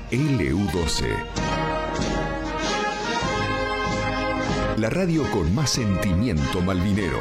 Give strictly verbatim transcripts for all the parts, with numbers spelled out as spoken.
L U doce. La radio con más sentimiento malvinero.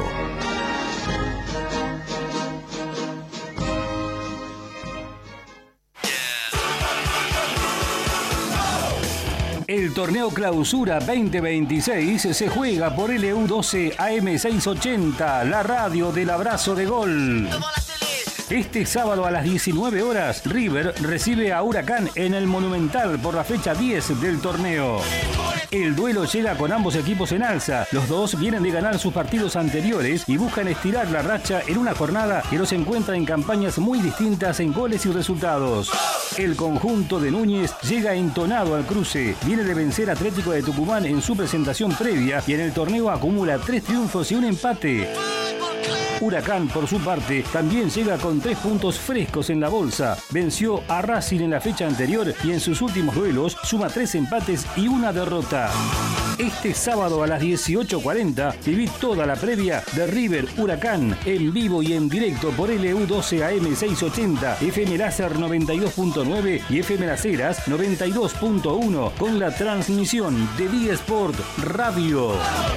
El torneo Clausura veinte veintiséis se juega por L U doce A M seiscientos ochenta, la radio del abrazo de gol. Este sábado a las diecinueve horas, River recibe a Huracán en el Monumental por la fecha diez del torneo. El duelo llega con ambos equipos en alza. Los dos vienen de ganar sus partidos anteriores y buscan estirar la racha en una jornada que los encuentra en campañas muy distintas en goles y resultados. El conjunto de Núñez llega entonado al cruce. Viene de vencer a Atlético de Tucumán en su presentación previa y en el torneo acumula tres triunfos y un empate. Huracán, por su parte, también llega con tres puntos frescos en la bolsa. Venció a Racing en la fecha anterior y en sus últimos duelos suma tres empates y una derrota. Este sábado a las dieciocho cuarenta viví toda la previa de River Huracán en vivo y en directo por L U doce A M seiscientos ochenta, F M Láser noventa y dos punto nueve y F M Las Heras noventa y dos punto uno con la transmisión de Día Sport Radio.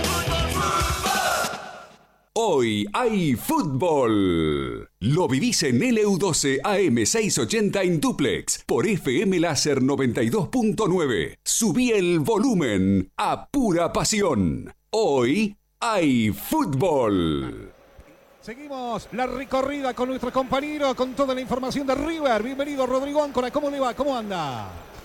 Hoy hay fútbol. Lo vivís en L U doce A M seiscientos ochenta en duplex por F M Láser noventa y dos punto nueve. Subí el volumen a pura pasión. Hoy hay fútbol. Seguimos la recorrida con nuestro compañero con toda la información de River. Bienvenido, Rodrigo Áncora. ¿Cómo le va? ¿Cómo anda?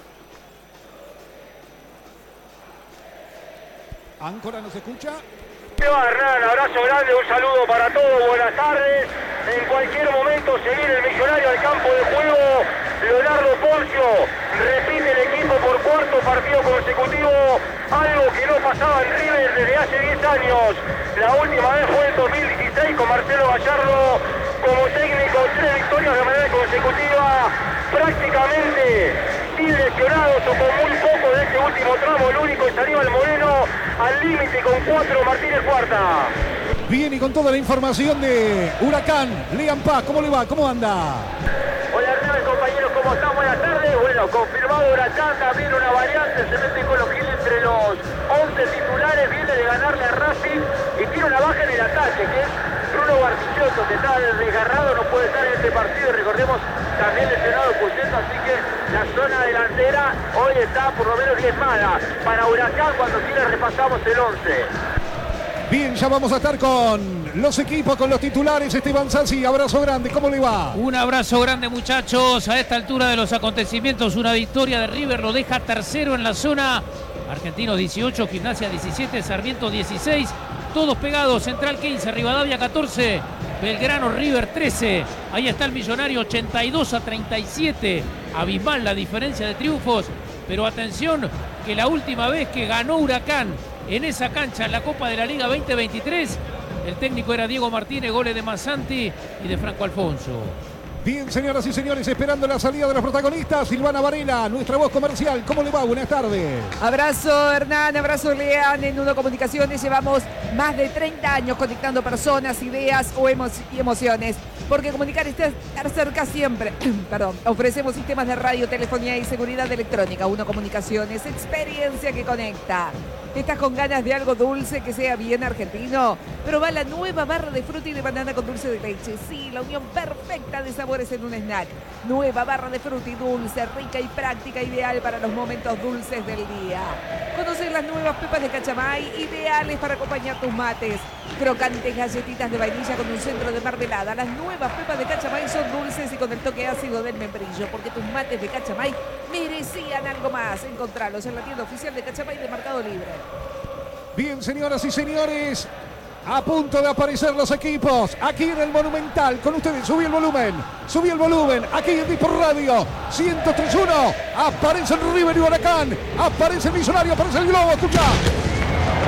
Áncora, ¿nos escucha? ¿Qué va, Hernán? Abrazo grande, un saludo para todos, buenas tardes. En cualquier momento se viene el Millonario al campo de juego. Leonardo Poncio repite el equipo por cuarto partido consecutivo, algo que no pasaba en River desde hace diez años. La última vez fue en dos mil dieciséis con Marcelo Gallardo como técnico, tres victorias de manera consecutiva, prácticamente sin lesionados o con muy poco de este último tramo. El único es Aníbal Moreno al límite con cuatro, Martínez Cuarta. Bien, y con toda la información de Huracán, Liam Paz, ¿cómo le va? ¿Cómo anda? Hola Hernán, compañeros, ¿cómo están? Buenas tardes. Bueno, confirmado Huracán, también una variante, se mete con los Gil entre los once titulares, viene de ganarle a Racing y tiene una baja en el ataque, que es Bruno Bartichotto, que está desgarrado, no puede estar en este partido, y recordemos, también lesionado Pucento, así que la zona delantera hoy está por lo menos diezmada. Para Huracán, cuando quiera repasamos el once. Bien, ya vamos a estar con los equipos, con los titulares. Esteban Sansi, abrazo grande, ¿cómo le va? Un abrazo grande, muchachos. A esta altura de los acontecimientos, una victoria de River lo deja tercero en la zona. Argentinos dieciocho, Gimnasia diecisiete, Sarmiento dieciséis. Todos pegados, Central quince, Rivadavia catorce, Belgrano River trece. Ahí está el Millonario ochenta y dos a treinta y siete. Abismal la diferencia de triunfos. Pero atención, que la última vez que ganó Huracán en esa cancha en la Copa de la Liga veinte veintitrés, el técnico era Diego Martínez, goles de Massanti y de Franco Alfonso. Bien, señoras y señores, esperando la salida de los protagonistas, Silvana Varela, nuestra voz comercial. ¿Cómo le va? Buenas tardes. Abrazo, Hernán, abrazo, Lean. En Uno Comunicaciones llevamos más de treinta años conectando personas, ideas o emo- y emociones. Porque comunicar está estar cerca siempre. Perdón. Ofrecemos sistemas de radio, telefonía y seguridad electrónica. Uno Comunicaciones, experiencia que conecta. ¿Estás con ganas de algo dulce que sea bien argentino? Probá la nueva barra de fruta y de banana con dulce de leche. Sí, la unión perfecta de sabores en un snack. Nueva barra de fruta y dulce, rica y práctica, ideal para los momentos dulces del día. Conocer las nuevas pepas de cachamay, ideales para acompañar tus mates. Crocantes galletitas de vainilla con un centro de mermelada. Las nuevas pepas de cachamay son dulces y con el toque ácido del membrillo, porque tus mates de cachamay merecían algo más. Encontralos en la tienda oficial de Cachamay de Mercado Libre. Bien, señoras y señores, a punto de aparecer los equipos aquí en el Monumental. Con ustedes, subí el volumen, subí el volumen, aquí en Dispor Radio, ciento tres punto uno. Aparece el River y Huracán, aparece el Millonario, aparece el Globo, escucha.